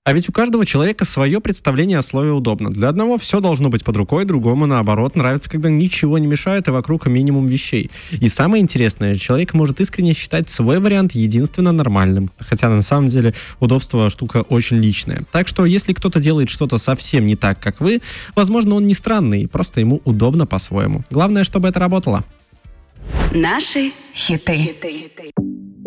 А ведь у каждого человека свое представление о слове «удобно». Для одного все должно быть под рукой, другому, наоборот, нравится, когда ничего не мешает и вокруг минимум вещей. И самое интересное, человек может искренне считать свой вариант единственно нормальным. Хотя на самом деле удобство штука очень личная. Так что если кто-то делает что-то совсем не так, как вы, возможно, он не странный, просто ему удобно по-своему. Главное, чтобы это работало. Наши хиты.